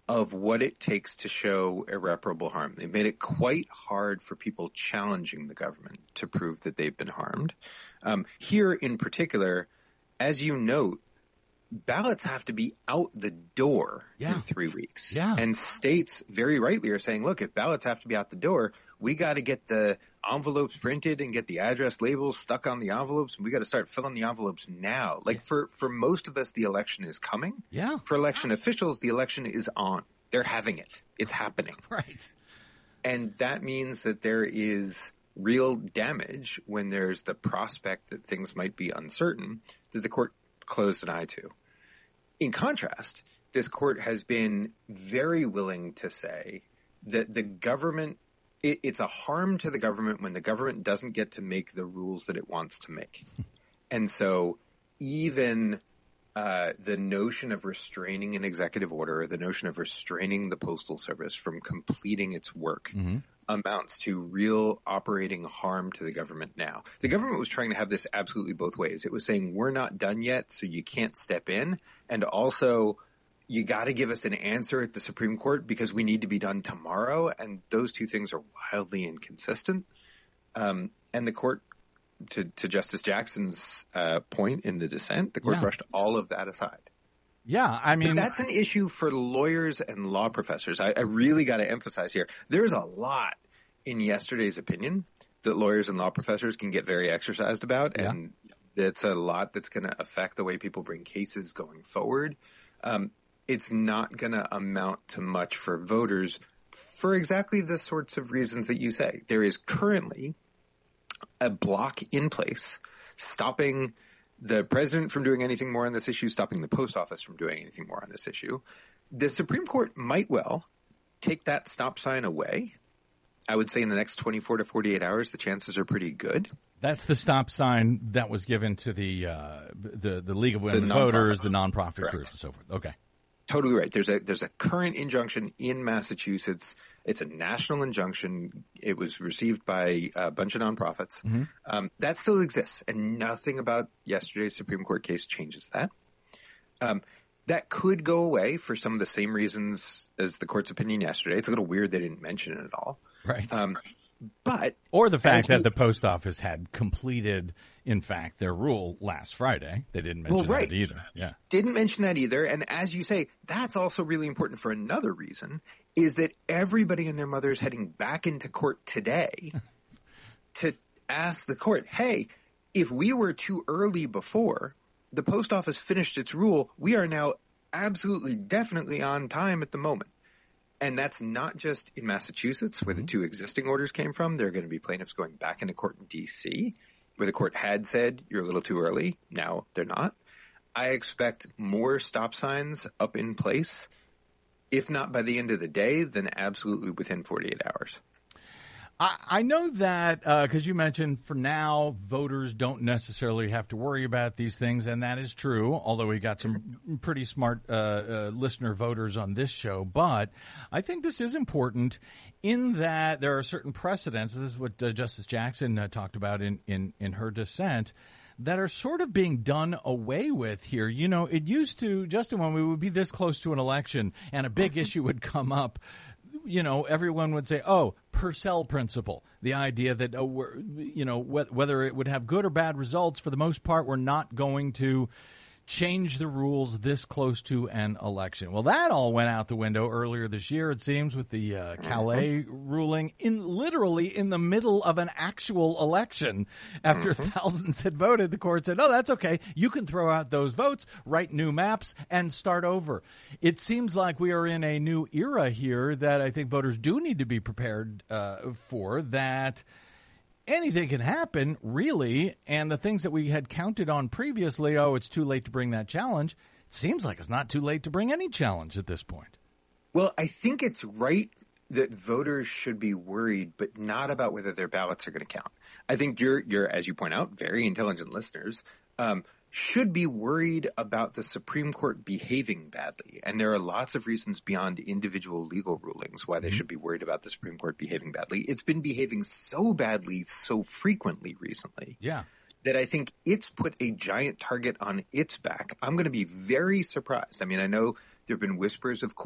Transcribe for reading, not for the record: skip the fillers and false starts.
of what it takes to show irreparable harm. They made it quite hard for people challenging the government to prove that they've been harmed. Here in particular, as you note, ballots have to be out the door in 3 weeks. Yeah. And states very rightly are saying, look, if ballots have to be out the door, we got to get the envelopes printed and get the address labels stuck on the envelopes. And we got to start filling the envelopes now. Like for most of us, the election is coming. Yeah. For election officials, the election is on. They're having it. It's happening. Right. And that means that there is real damage when there's the prospect that things might be uncertain that the court closed an eye to. In contrast, this court has been very willing to say that the government, it's a harm to the government when the government doesn't get to make the rules that it wants to make. And so even the notion of restraining an executive order, the notion of restraining the Postal Service from completing its work amounts to real operating harm to the government now. The government was trying to have this absolutely both ways. It was saying, we're not done yet, so you can't step in. And also, you got to give us an answer at the Supreme Court because we need to be done tomorrow. And those two things are wildly inconsistent. And the court, to Justice Jackson's point in the dissent, the court brushed all of that aside. Yeah, I mean, but that's an issue for lawyers and law professors. I really got to emphasize here. There's a lot in yesterday's opinion that lawyers and law professors can get very exercised about, and it's a lot that's going to affect the way people bring cases going forward. It's not going to amount to much for voters for exactly the sorts of reasons that you say. There is currently a block in place stopping the president from doing anything more on this issue, stopping the post office from doing anything more on this issue. The Supreme Court might well take that stop sign away. I would say in the next 24 to 48 hours, the chances are pretty good. That's the stop sign that was given to the League of Women Voters, the nonprofit groups and so forth. Okay. Totally right. There's a current injunction in Massachusetts. It's a national injunction. It was received by a bunch of nonprofits. That still exists, and nothing about yesterday's Supreme Court case changes that. That could go away for some of the same reasons as the court's opinion yesterday. It's a little weird they didn't mention it at all. Right. But or the fact that the post office had completed, in fact, their rule last Friday. They didn't mention that either. Yeah. Didn't mention that either. And as you say, that's also really important for another reason, is that everybody and their mother is heading back into court today to ask the court, hey, if we were too early before, the post office finished its rule, we are now absolutely, definitely on time at the moment. And that's not just in Massachusetts, where the two existing orders came from. There are going to be plaintiffs going back into court in D.C., where the court had said you're a little too early. Now they're not. I expect more stop signs up in place, if not by the end of the day, then absolutely within 48 hours. I know that because you mentioned for now voters don't necessarily have to worry about these things, and that is true, although we got some pretty smart listener voters on this show. But I think this is important in that there are certain precedents. This is what Justice Jackson talked about in her dissent, that are sort of being done away with here. You know, it used to, Justin, when we would be this close to an election and a big issue would come up, you know, everyone would say, oh, Purcell principle, the idea that, whether it would have good or bad results, for the most part, we're not going to change the rules this close to an election. Well, that all went out the window earlier this year, it seems, with the Calais ruling literally in the middle of an actual election. After thousands had voted, the court said, oh, that's okay. You can throw out those votes, write new maps, and start over. It seems like we are in a new era here that I think voters do need to be prepared for, that anything can happen, really, and the things that we had counted on previously, oh, it's too late to bring that challenge, it seems like it's not too late to bring any challenge at this point. Well, I think it's right that voters should be worried, but not about whether their ballots are going to count. I think you're, as you point out, very intelligent listeners, should be worried about the Supreme Court behaving badly. And there are lots of reasons beyond individual legal rulings why they should be worried about the Supreme Court behaving badly. It's been behaving so badly so frequently recently that I think it's put a giant target on its back. I'm going to be very surprised. I mean, I know there have been whispers of